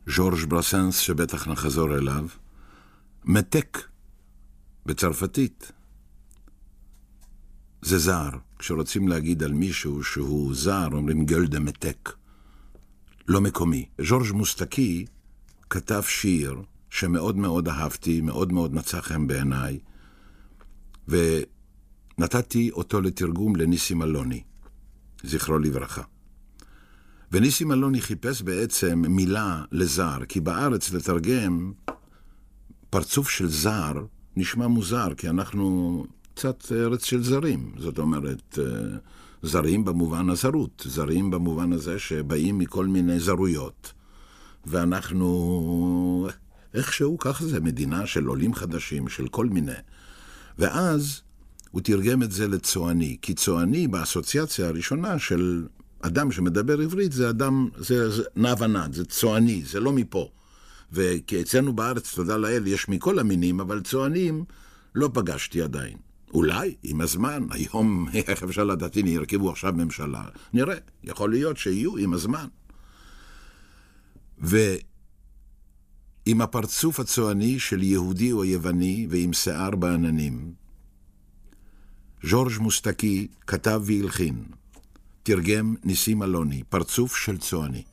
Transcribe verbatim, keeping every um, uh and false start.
ז'ורג' ברסנס, שבטח נחזור אליו, מתק בצרפתית. זה זר. כשרוצים להגיד על מישהו שהוא זר, אומרים גל דה מתק. לא מקומי. ז'ורג' מוסטקי כתב שיר שמאוד מאוד אהבתי, מאוד מאוד מצא חן בעיניי, ונתתי אותו לתרגום לניסים אלוני, זכרו לברכה. וניסים אלוני חיפש בעצם מילה לזר, כי בארץ לתרגם פרצוף של זר נשמע מוזר, כי אנחנו קצת ארץ של זרים. זאת אומרת, זרים במובן הזרות, זרים במובן הזה שבאים מכל מיני זרויות. ואנחנו, איכשהו ככה זה, מדינה של עולים חדשים, של כל מיני. ואז הוא תרגם את זה לצועני, כי צועני באסוציאציה הראשונה של אדם שמדבר עברית, זה אדם, זה, זה נע ונד, זה צועני, זה לא מפה. וכי אצלנו בארץ, תודה לאל, יש מכל המינים, אבל צוענים לא פגשתי עדיין. אולי, עם הזמן, היום, איך אפשר לדעת, הנה, ירכבו עכשיו ממשלה. נראה, יכול להיות שיהיו עם הזמן. ועם הפרצוף הצועני של יהודי או יווני, ועם שיער בעננים, ז'ורג' מוסטקי כתב והלחין, תרגם ניסים אלוני, פרצוף של צועני.